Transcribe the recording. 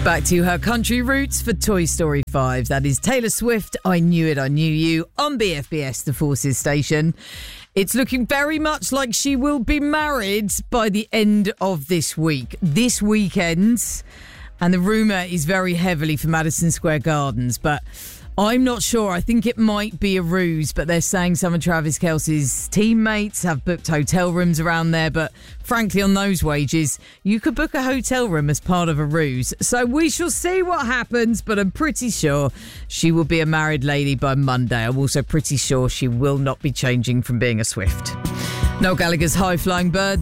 Back to her country roots for Toy Story 5. That is Taylor Swift, I Knew It, I Knew You, on BFBS, the Forces station. It's looking very much like she will be married by the end of this week. This weekend. And the rumour is very heavily for Madison Square Gardens, but I'm not sure. I think it might be a ruse, but they're saying some of Travis Kelce's teammates have booked hotel rooms around there. But frankly, on those wages, you could book a hotel room as part of a ruse. So we shall see what happens, but I'm pretty sure she will be a married lady by Monday. I'm also pretty sure she will not be changing from being a Swift. Noel Gallagher's High Flying Birds.